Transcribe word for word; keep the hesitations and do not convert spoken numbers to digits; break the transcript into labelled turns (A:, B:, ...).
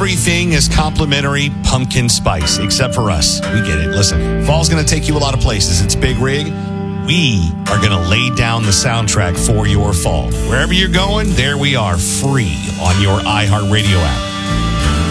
A: everything is complimentary pumpkin spice, except for us. We get it. Listen, fall's going to take you a lot of places. It's Big Rig. We are going to lay down the soundtrack for your fall. Wherever you're going, there we are, free on your iHeartRadio app.